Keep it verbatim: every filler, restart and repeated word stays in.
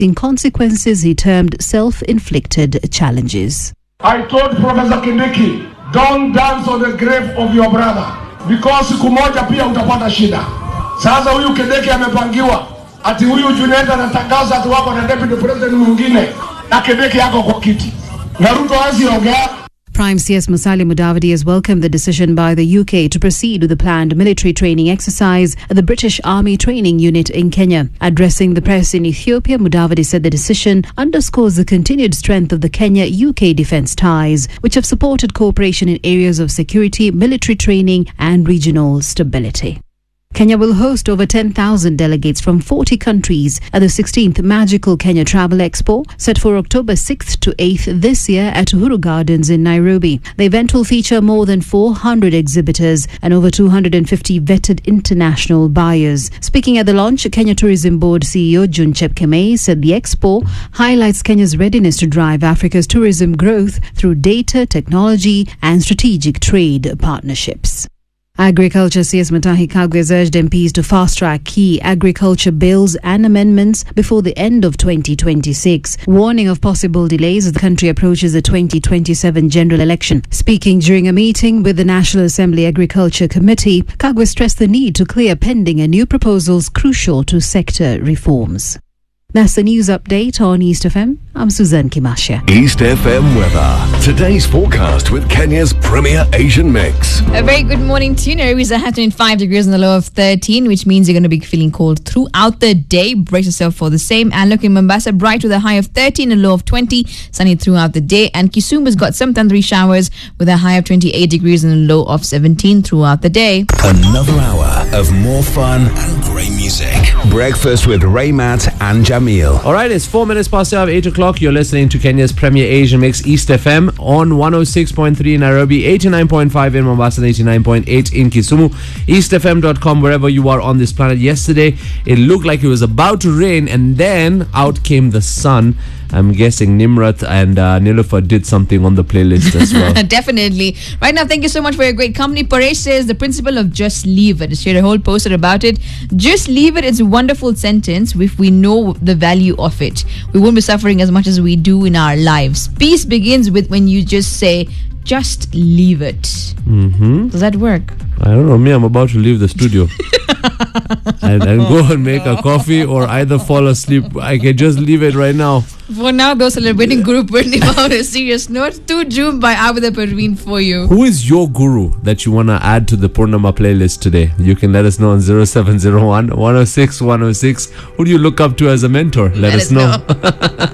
in consequences he termed self-inflicted challenges. I told Professor Kindiki, don't dance on the grave of your brother because siku moja pia utapata shida. Sasa huyu Kindiki amepangiwa ati huyu Junet anatangaza ati wako na deputy president mwingine na Kindiki yako kwa kiti. Na Ruto haziongea. Prime C S Musalia Mudavadi has welcomed the decision by the U K to proceed with the planned military training exercise at the British Army Training Unit in Kenya. Addressing the press in Ethiopia, Mudavadi said the decision underscores the continued strength of the Kenya-U K defence ties, which have supported cooperation in areas of security, military training and regional stability. Kenya will host over ten thousand delegates from forty countries at the sixteenth Magical Kenya Travel Expo, set for October sixth to eighth this year at Uhuru Gardens in Nairobi. The event will feature more than four hundred exhibitors and over two hundred fifty vetted international buyers. Speaking at the launch, Kenya Tourism Board C E O June Chepkemei said the expo highlights Kenya's readiness to drive Africa's tourism growth through data, technology and strategic trade partnerships. Agriculture C S Mutahi Kagwe has urged M Ps to fast-track key agriculture bills and amendments before the end of twenty twenty-six, warning of possible delays as the country approaches the twenty twenty-seven general election. Speaking during a meeting with the National Assembly Agriculture Committee, Kagwe stressed the need to clear pending and new proposals crucial to sector reforms. That's the news update on East F M. I'm Suzanne Kimasha. East F M weather. Today's forecast with Kenya's premier Asian mix. A very good morning to you. Nairobi is at five degrees and a low of thirteen, which means you're going to be feeling cold throughout the day. Brace yourself for the same. And look in Mombasa, bright with a high of thirteen and a low of twenty. Sunny throughout the day. And Kisumu has got some thundery showers with a high of twenty-eight degrees and a low of seventeen throughout the day. Another hour of more fun and great music. Breakfast with Raymat and Jamil. All right, it's four minutes past the hour of eight o'clock. You're listening to Kenya's premier Asian mix, East F M, on one oh six point three in Nairobi, eighty-nine point five in Mombasa, and eighty-nine point eight in Kisumu. east f m dot com, wherever you are on this planet. Yesterday, it looked like it was about to rain, and then out came the sun. I'm guessing Nimrat and uh, Nilofer did something on the playlist as well. Definitely. Right now, thank you so much for your great company. Paresh says the principle of just leave it. Shared a whole poster about it. Just leave it. It's a wonderful sentence if we know the value of it. We won't be suffering as much as we do in our lives. Peace begins with when you just say, just leave it. Mm-hmm. Does that work? I don't know. Me, I'm about to leave the studio. and, and go and make a coffee or either fall asleep. I can just leave it right now. For now, those celebrating Guru Purnima on a serious note, to June by Abida Parveen for you. Who is your guru that you want to add to the Purnima playlist today? You can let us know on zero seven zero one, one oh six, one oh six. Who do you look up to as a mentor? Let, let us, us know. know.